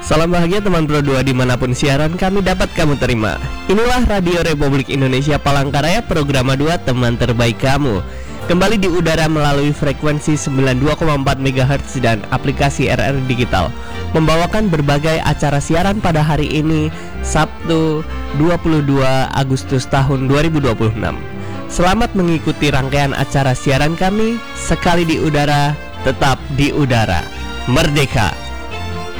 Salam bahagia teman Pro 2 dimanapun siaran kami dapat kamu terima. Inilah Radio Republik Indonesia Palangkaraya, Program 2 Teman Terbaik Kamu. Kembali di udara melalui frekuensi 92,4 MHz dan aplikasi RR Digital, membawakan berbagai acara siaran pada hari ini, Sabtu 22 Agustus tahun 2026. Selamat mengikuti rangkaian acara siaran kami. Sekali di udara, tetap di udara. Merdeka!